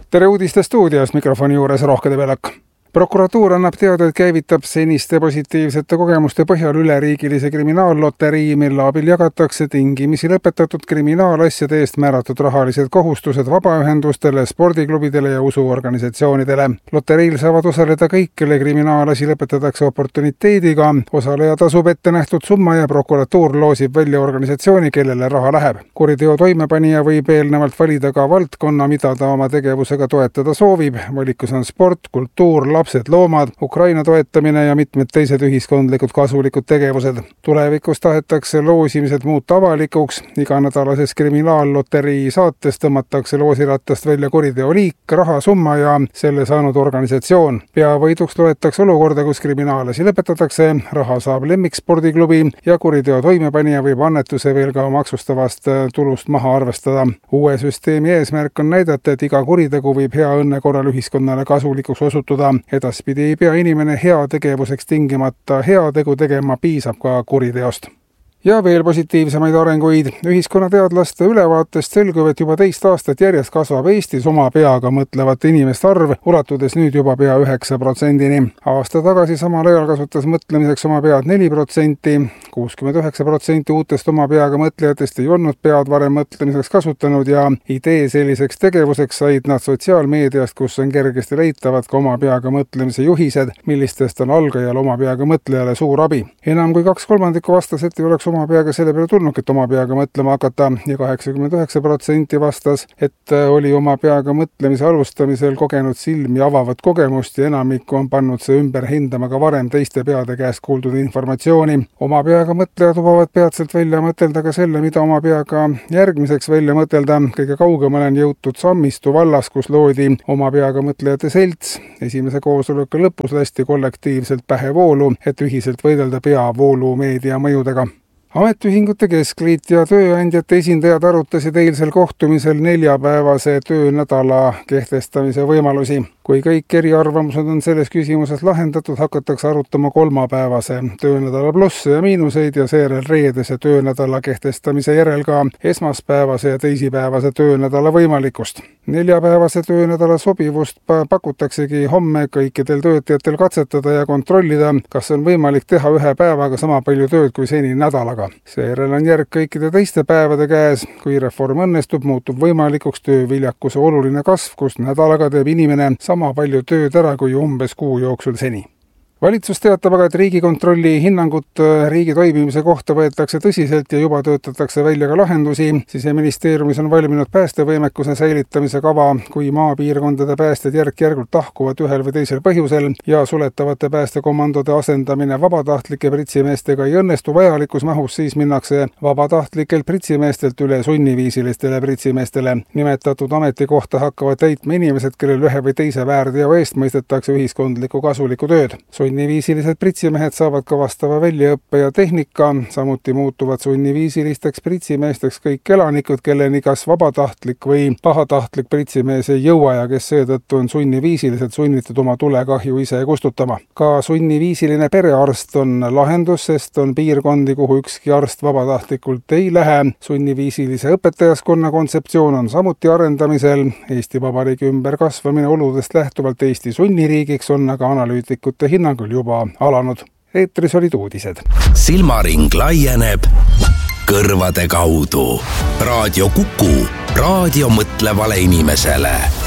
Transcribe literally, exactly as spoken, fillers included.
tere uudiste stuudios, mikrofoni juures Rohke Debelak. Prokuratuur annab teada, et käivitab seniste positiivsete kogemuste põhjal üleriigilise kriminaalloterii, mille abil jagatakse tingimisi lõpetatud kriminaalasjade eest määratud rahalised kohustused vabaühendustele, spordiklubidele ja usuorganisatsioonidele. Loteriil saavad osaleda kõik, kelle kriminaalasi lõpetatakse oportuniteediga. Osaleja tasub ette nähtud summa ja prokuratuur loosib välja organisatsiooni, kellele raha läheb. Kuriteo toimepanija võib eelnevalt valida ka valdkonna, mida ta oma tegevusega toetada soovib. Valikus on sport, kultuur, lapsed, loomad, Ukraina toetamine ja mitmed teised ühiskondlikud kasulikud tegevused. Tulevikus tahetakse loosimised muuta avalikuks. Iganädalases kriminaalloterii saates tõmmatakse loosirattast välja kuriteo liik, rahasumma ja selle saanud organisatsioon. Peavõiduks loetakse olukorda, kus kriminaalasi lõpetatakse, raha saab lemmikspordiklubi ja kuriteo toimepanija võib annetuse veel ka maksustavast tulust maha arvestada. Uue süsteemi eesmärk on näidata, et iga kuritegu võib hea õnne korral ühiskonnale kasulikuks osutuda. Edaspidi ei pea inimene hea tegevuseks tingimata hea tegu tegema, piisab ka kuriteost. Ja veel positiivsemaid arenguid. Ühiskonnateadlaste ülevaatest selgub, et juba teist aastat järjest kasvab Eestis oma peaga mõtlevate inimeste arv, ulatudes nüüd juba pea üheksa protsendini. Aasta tagasi samal ajal kasutas mõtlemiseks oma pead neli protsenti, kuuskümmend üheksa protsenti uutest oma peaga mõtlejatest ei olnud pead varem mõtlemiseks kasutanud ja idee selliseks tegevuseks said nad sotsiaalmeediast, kus on kergesti leitavad ka oma peaga mõtlemise juhised, millistest on algajal oma peaga mõtlejale suur abi. Enam kui kaks kolmandikku vastas, et ei oleks oma peaga selle peale tulnud, et oma peaga mõtlema hakata ja kaheksakümmend üheksa protsenti vastas, et oli oma peaga mõtlemise alustamisel kogenud silmi avavat kogemust ja enamikku on pannud see ümber hindama ka varem teiste peade käest kuuldud informatsiooni. Oma peaga mõtlejad lubavad peatselt välja mõtelda ka selle, mida oma peaga järgmiseks välja mõtelda. Kõige kaugemale on jõutud Sammistu vallas, kus loodi oma peaga mõtlejate selts. Esimese koosoleku lõpus lasti kollektiivselt pähevoolu, et ühiselt võidelda peavoolu meedia mõjudega. Ametiühingute Keskliit ja tööandjate esindajad arutasid eilsel kohtumisel neljapäevase töönädala kehtestamise võimalusi. Kui kõik eriarvamused on selles küsimuses lahendatud, hakatakse arutama kolmapäevase töönädala plusse ja miinuseid ja seejärel reedese töönädala kehtestamise järel ka esmaspäevase ja teisipäevase töönädala võimalikkust. Neljapäevase töönädala sobivust pakutaksegi homme kõikidel töötajatel katsetada ja kontrollida, kas on võimalik teha ühe päevaga sama palju tööd kui seni nädalaga. Seejärel on järg kõikide teiste päevade käes. Kui reform õnnestub, muutub võimalikuks tööviljakuse oluline kasv, kus nädalaga teeb inimene sama palju tööd ära kui umbes kuu jooksul seni. Valitsus teatab aga, et Riigikontrolli hinnangut riigi toimimise kohta võetakse tõsiselt ja juba töötatakse välja ka lahendusi. Siseministeeriumis on valminud päästevõimekuse säilitamise kava, kui maapiirkondade päästjad järk-järgult tahkuvad ühel või teisel põhjusel ja suletavate päästekomandode asendamine vabatahtlike pritsimeestega ei õnnestu vajalikus mahus, siis minnakse vabatahtlikelt pritsimeestelt üle sunniviisilistele pritsimeestele. Nimetatud ametikohta hakkavad täitma inimesed, kellel ühe või teise väärteo eest mõistetakse ühiskondlikku kasulikku tööd. Sunniviisilised pritsimehed saavad ka vastava väljaõppe ja tehnika, samuti muutuvad sunniviisilisteks pritsimeesteks kõik elanikud, kelleni kas vabatahtlik või pahatahtlik pritsimees ei jõua ja kes seetõttu on sunniviisiliselt sunnitud oma tulekahju ise kustutama. Ka sunniviisiline perearst on lahendus, sest on piirkondi, kuhu ükski arst vabatahtlikult ei lähe. Sunniviisilise õpetajaskonna kontseptsioon on samuti arendamisel. Eesti Vabariigi ümberkasvamine oludest lähtuvalt Eesti sunniriigiks on aga analüütikute hinnang juba alanud. Eetris olid uudised. Silmaring laieneb kõrvade kaudu. Raadio Kuku, raadio mõtlevale inimesele.